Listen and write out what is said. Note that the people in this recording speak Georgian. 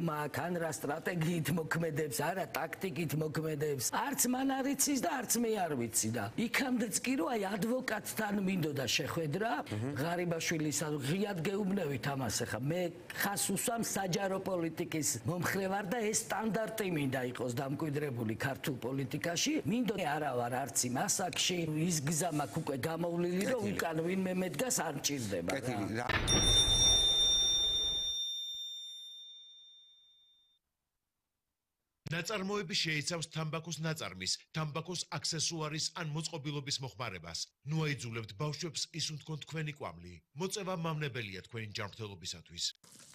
მაქვს, ან რა სტრატეგიით მოქმედებს, არა ტაქტიკით მოქმედებს. არც მან არ იცის და არც მე არ ვიცი და იქამდეც კი რომ აი ადვოკატთან მინდოდა შეხვედრა, ღარიბაშვილის ღიად გეუბნევით ამას ახლა მე ხას უსვამ საჯარო პოლიტიკის მომხრე ვარ და ეს სტანდარტი მინდა იყოს დამკვიდრებული ქართულ პოლიტიკაში. მინდოდა არა ვარ არც იმ ასაკში, ის გზა მაქვს უკვე გამოვლილი რომ უკან ვინმე მედგას არ მჭირდება რა. ნაწარმოები შეიცავს თამბაქოს ნაწარმის, თამბაქოს აქსესუარის ან მოწყობილობის მოხმარებას. ნუ აიძულებთ ბავშვებს ისუნთქონ თქვენი კვამლი. მოწევა მავნებელია თქვენი ჯანმრთელობისათვის.